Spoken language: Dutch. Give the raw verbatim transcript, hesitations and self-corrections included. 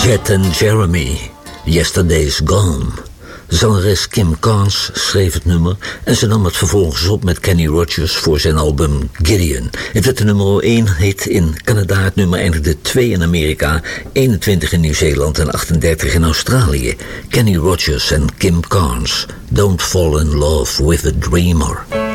Jet and Jeremy, Yesterday's Gone. Zangeres Kim Carnes schreef het nummer en ze nam het vervolgens op met Kenny Rogers voor zijn album Gideon. Het werd de nummer één hit in Canada, het nummer eindigde twee in Amerika, eenentwintig in Nieuw-Zeeland en achtendertig in Australië. Kenny Rogers en Kim Carnes, Don't Fall in Love with a Dreamer.